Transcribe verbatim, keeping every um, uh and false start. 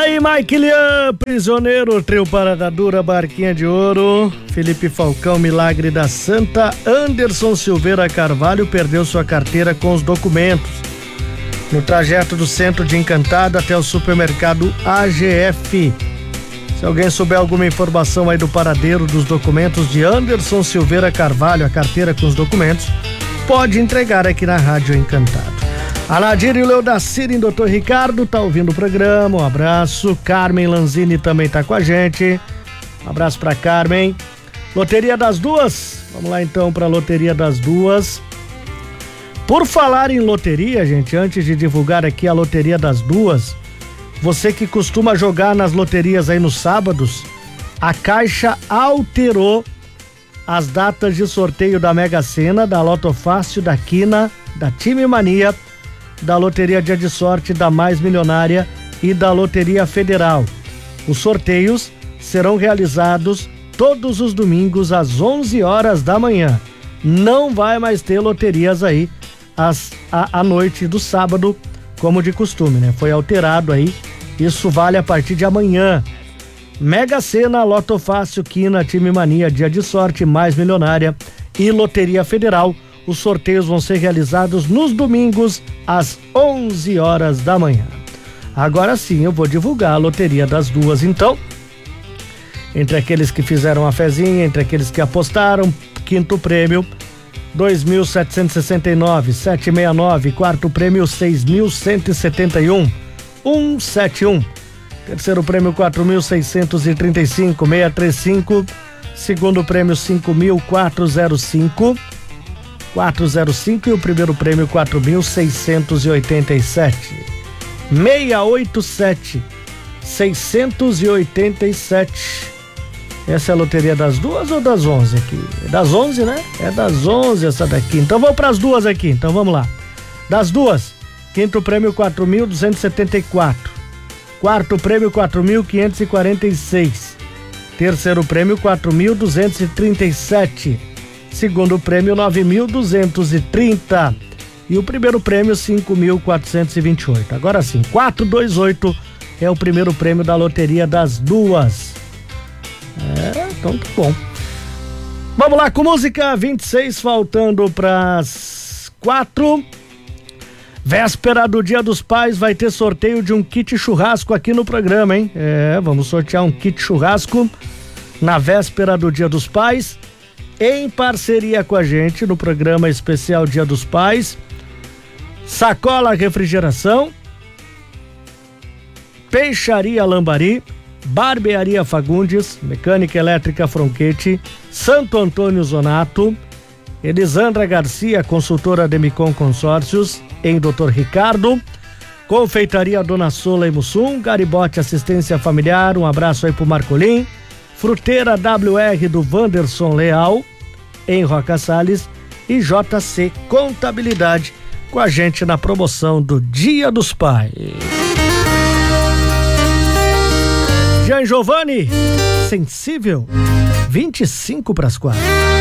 aí, Mike Lian, Prisioneiro, Trio Parada Dura, Barquinha de Ouro, Felipe Falcão, Milagre da Santa, Anderson Silveira Carvalho perdeu sua carteira com os documentos no trajeto do centro de Encantado até o supermercado A G F. Se alguém souber alguma informação aí do paradeiro dos documentos de Anderson Silveira Carvalho, a carteira com os documentos, pode entregar aqui na Rádio Encantado. A Nadir e o Leodacir, doutor Ricardo, tá ouvindo o programa, um abraço. Carmen Lanzini também tá com a gente, um abraço pra Carmen. Loteria das Duas, vamos lá então pra Loteria das Duas. Por falar em loteria, gente, antes de divulgar aqui a Loteria das Duas, você que costuma jogar nas loterias aí nos sábados, a Caixa alterou as datas de sorteio da Mega Sena, da Loto Fácil, da Quina, da Time Mania, da Loteria Dia de Sorte, da Mais Milionária e da Loteria Federal. Os sorteios serão realizados todos os domingos às onze horas da manhã. Não vai mais ter loterias aí às, à, à noite do sábado, como de costume, né? Foi alterado aí, isso vale a partir de amanhã. Mega Sena, Loto Fácil, Quina, Time Mania, Dia de Sorte, Mais Milionária e Loteria Federal. Os sorteios vão ser realizados nos domingos às onze horas da manhã. Agora sim, eu vou divulgar a Loteria das Duas, então. Entre aqueles que fizeram a fezinha, entre aqueles que apostaram, quinto prêmio, dois mil setecentos e sessenta e nove, setecentos e sessenta e nove, quarto prêmio, seis mil cento e setenta e um, cento e setenta e um. Terceiro prêmio, quatro mil seiscentos e trinta e cinco, seiscentos e trinta e cinco. Segundo prêmio, cinco mil quatrocentos e cinco, quatrocentos e cinco. E o primeiro prêmio, quatro mil seiscentos e oitenta e sete, seiscentos e oitenta e sete, seiscentos e oitenta e sete. Essa é a Loteria das Duas ou das onze aqui? É das onze, né? É das onze essa daqui. Então vamos para as duas aqui. Então vamos lá. Das duas, quinto prêmio, quatro mil duzentos e setenta e quatro. Quarto prêmio, quatro mil quinhentos e quarenta e seis. Terceiro prêmio, quatro mil duzentos e trinta e sete. Segundo prêmio, nove mil duzentos e trinta. E o primeiro prêmio, cinco mil quatrocentos e vinte e oito. Agora sim, quatrocentos e vinte e oito é o primeiro prêmio da Loteria das Duas. É, então tá bom. Vamos lá com música, vinte e seis, faltando pras quatro. Véspera do Dia dos Pais, vai ter sorteio de um kit churrasco aqui no programa, hein? É, vamos sortear um kit churrasco na véspera do Dia dos Pais, em parceria com a gente no programa especial Dia dos Pais. Sacola Refrigeração, Peixaria Lambari, Barbearia Fagundes, Mecânica Elétrica Fronquete, Santo Antônio Zonato, Elisandra Garcia, consultora Demicon Consórcios, em doutor Ricardo, Confeitaria Dona Sola e Mussum, Garibote Assistência Familiar, um abraço aí pro Marcolim, Fruteira W R do Wanderson Leal, em Roca Salles, e J C Contabilidade, com a gente na promoção do Dia dos Pais. Jean Giovanni, Sensível, vinte e cinco para as quatro.